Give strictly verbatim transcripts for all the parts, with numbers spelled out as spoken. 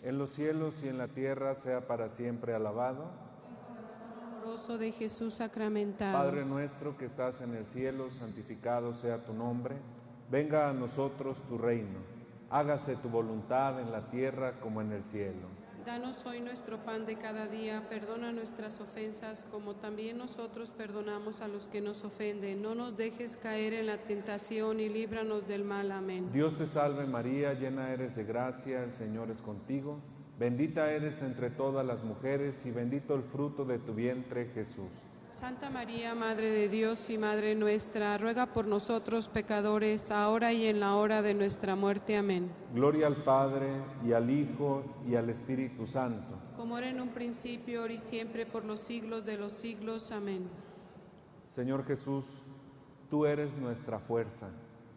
en los cielos y en la tierra, sea para siempre alabado. Amoroso de Jesús sacramentado. Padre nuestro que estás en el cielo, santificado sea tu nombre. Venga a nosotros tu reino. Hágase tu voluntad en la tierra como en el cielo. Danos hoy nuestro pan de cada día, perdona nuestras ofensas, como también nosotros perdonamos a los que nos ofenden. No nos dejes caer en la tentación y líbranos del mal. Amén. Dios te salve María, llena eres de gracia, el Señor es contigo. Bendita eres entre todas las mujeres y bendito el fruto de tu vientre, Jesús. Santa María, Madre de Dios y Madre nuestra, ruega por nosotros pecadores, ahora y en la hora de nuestra muerte. Amén. Gloria al Padre, y al Hijo, y al Espíritu Santo. Como era en un principio, ahora y siempre, por los siglos de los siglos. Amén. Señor Jesús, tú eres nuestra fuerza.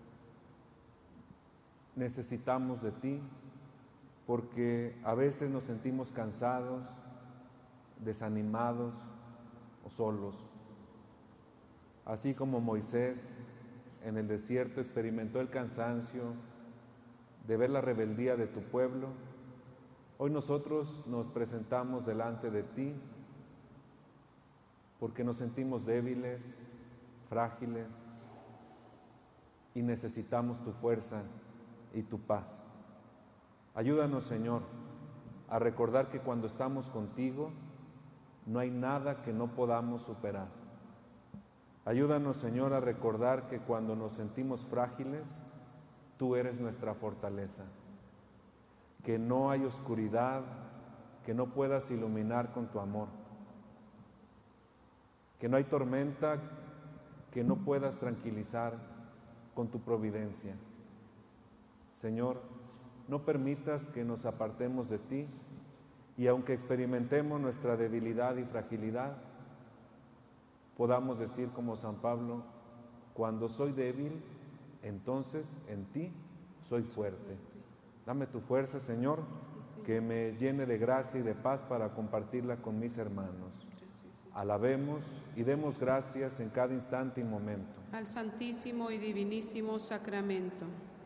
Necesitamos de ti, porque a veces nos sentimos cansados, desanimados o solos. Así como Moisés en el desierto experimentó el cansancio de ver la rebeldía de tu pueblo, hoy nosotros nos presentamos delante de ti porque nos sentimos débiles, frágiles y necesitamos tu fuerza y tu paz. Ayúdanos, Señor, a recordar que cuando estamos contigo no hay nada que no podamos superar. Ayúdanos, Señor, a recordar que cuando nos sentimos frágiles, tú eres nuestra fortaleza, que no hay oscuridad que no puedas iluminar con tu amor, que no hay tormenta que no puedas tranquilizar con tu providencia. Señor, no permitas que nos apartemos de ti, y aunque experimentemos nuestra debilidad y fragilidad, podamos decir como San Pablo: cuando soy débil, entonces en ti soy fuerte. Dame tu fuerza, Señor, que me llene de gracia y de paz para compartirla con mis hermanos. Alabemos y demos gracias en cada instante y momento al Santísimo y Divinísimo Sacramento.